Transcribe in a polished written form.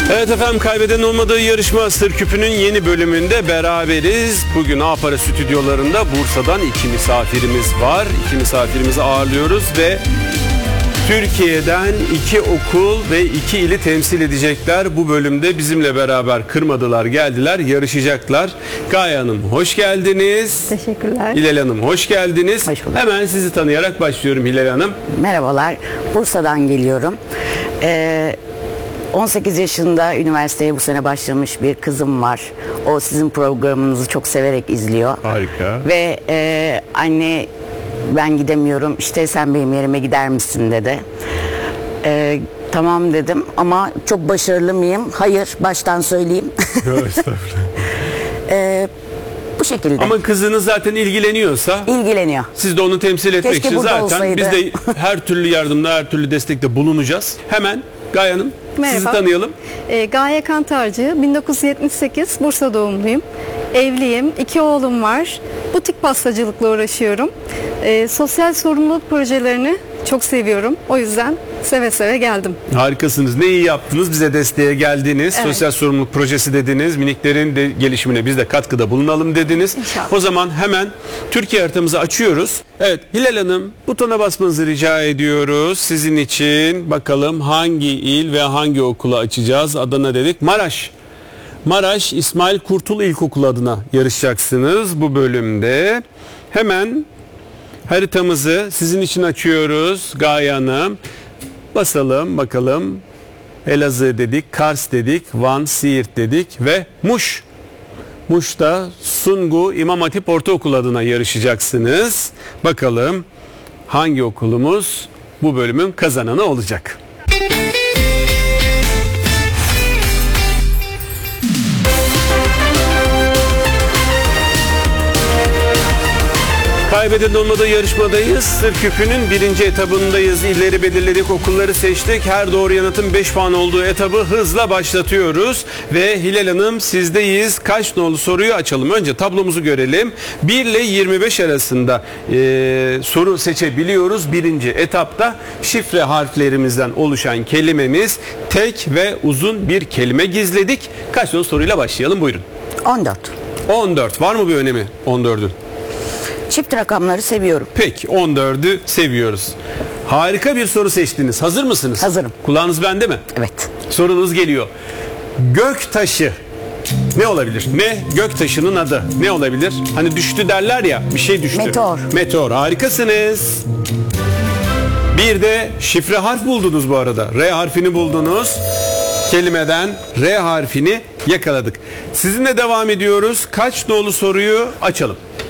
Evet efendim, kaybeden olmadığı yarışma Sır Küpü'nün yeni bölümünde beraberiz. Bugün A-Para stüdyolarında Bursa'dan iki misafirimiz var. İki misafirimizi ağırlıyoruz ve Türkiye'den iki okul ve iki ili temsil edecekler. Bu bölümde bizimle beraber kırmadılar, geldiler, yarışacaklar. Gaye Hanım hoş geldiniz. Teşekkürler. Hilal Hanım hoş geldiniz. Hoş bulduk. Hemen sizi tanıyarak başlıyorum Hilal Hanım. Merhabalar. Bursa'dan geliyorum. 18 yaşında üniversiteye bu sene başlamış bir kızım var. O sizin programınızı çok severek izliyor. Harika. Ve anne ben gidemiyorum, İşte sen benim yerime gider misin dedi. Tamam dedim ama çok başarılı mıyım? Hayır, baştan söyleyeyim. Bu şekilde. Ama kızınız zaten ilgileniyorsa İlgileniyor. siz de onu temsil etmek Keşke için burada zaten olsaydı. biz de her türlü yardımda, her türlü destekte bulunacağız. Hemen Gaye Hanım sizi Merhaba. tanıyalım. Gaye Kantarcı, 1978 Bursa doğumluyum. Evliyim, 2 oğlum var. Butik pastacılıkla uğraşıyorum. Sosyal sorumluluk projelerini çok seviyorum. O yüzden seve seve geldim. Harikasınız. Ne iyi yaptınız. Bize desteğe geldiniz. Evet. Sosyal sorumluluk projesi dediniz. Miniklerin de gelişimine biz de katkıda bulunalım dediniz. İnşallah. O zaman hemen Türkiye haritamızı açıyoruz. Evet Hilal Hanım, butona basmanızı rica ediyoruz. Sizin için bakalım hangi il ve hangi okulu açacağız? Adana dedik. Maraş İsmail Kurtul İlkokulu adına yarışacaksınız bu bölümde. Hemen haritamızı sizin için açıyoruz Gaye Hanım. Basalım bakalım. Elazığ dedik, Kars dedik, Van, Siirt dedik ve Muş. Muş'ta Sungu İmam Hatip Ortaokulu adına yarışacaksınız. Bakalım hangi okulumuz bu bölümün kazananı olacak? Kaybeden olmadığı yarışmadayız. Sır Küpü'nün birinci etabındayız. İlleri belirledik, okulları seçtik. Her doğru yanıtın 5 puan olduğu etabı hızla başlatıyoruz. Ve Hilal Hanım sizdeyiz. Kaç nolu soruyu açalım. Önce tablomuzu görelim. 1 ile 25 arasında soru seçebiliyoruz. Birinci etapta şifre harflerimizden oluşan kelimemiz tek ve uzun bir kelime gizledik. Kaç nolu soruyla başlayalım, buyurun. 14. 14. Var mı bir önemi 14'ün? Çift rakamları seviyorum. Peki 14'ü seviyoruz. Harika bir soru seçtiniz. Hazır mısınız? Hazırım. Kulağınız bende mi? Evet. Sorunuz geliyor. Göktaşı ne olabilir? Ne göktaşının adı? Ne olabilir? Hani düştü derler ya, bir şey düştü. Meteor. Meteor. Harikasınız. Bir de şifre harf buldunuz bu arada. R harfini buldunuz. Kelimeden R harfini yakaladık. Sizinle devam ediyoruz. Kaç nolu soruyu açalım?